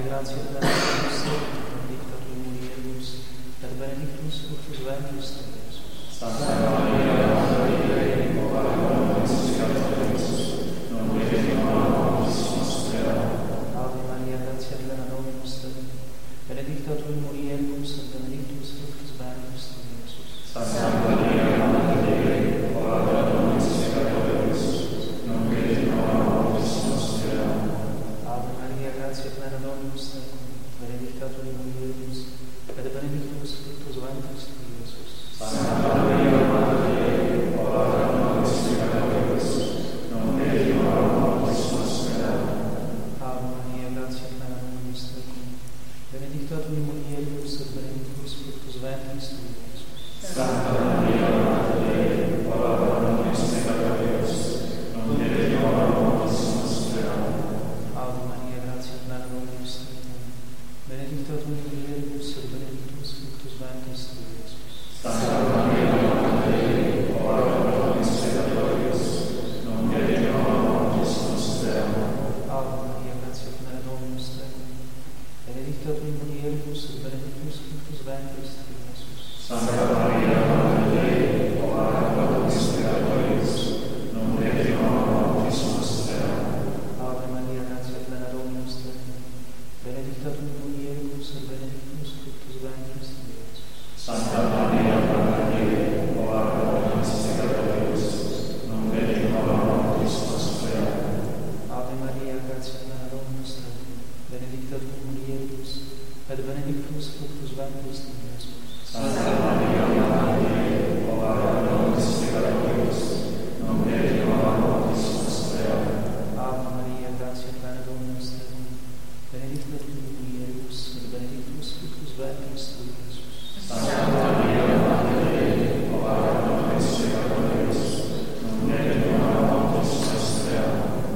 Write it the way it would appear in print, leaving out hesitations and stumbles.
gratia plena Dominus tecum, benedicta tui mulieribus, et benedictus fructus ventris tui, Iesus. Santa Maria, Madre Dei, ora pro nobis peccatoribus, nunc et in hora mortis nostre. Ave Maria, gratia plena Dominus tecum, benedicta tui mulieribus, et benedictus fructus ventris tui, Iesus. Santa Maria, Madre Dei, ora pro nobis peccatoribus, nunc et in hora mortis nostre. Ave Maria, gratia plena Dominus tecum, benedicta tui mulieribus, et benedictus fructus ventris tui, Iesus. Santa Maria, Madre Dei, ora pro nobis peccatoribus, nunc et in hora mortis nostre. Ave Maria, gratia plena Dominus tecum, benedicta tui mulieribus, et benedictus fructus ventris tui, Iesus. Santa Maria, Madre Dei, ora pro nobis peccatoribus, nunc et in hora mortis nostre. Ave Maria, gratia plena Dominus tecum, benedicta tui mulieribus, et benedictus fructus ventris tui, Iesus. Santa Maria, Madre Dei, ora pro nobis peccatoribus, nunc et in hora mortis nostre. Ave Maria, gratia plena Dominus tecum, benedicta tui mulieribus, et benedictus fructus ventris tui, Iesus. Santa Maria, Madre Dei, ora pro nobis peccatoribus, nunc et in hora mortis nostre. Ave Maria, gratia plena Dominus tecum, benedicta tui mulieribus, et benedictus fructus ventris tui, Iesus. Santa Maria, Madre Dei, ora pro nobis peccatoribus, nunc et in hora mortis nostre. Ave Maria, gratia plena Dominus tecum, benedicta tui mulieribus, et benedictus fructus ventris tui, Iesus. Santa Maria, Madre Dei, ora pro nobis peccatoribus, nunc et in hora mortis nostre. Ave Maria, gratia plena Dominus tecum, benedicta tui mulieribus, et benedictus fructus ventris tui, Iesus.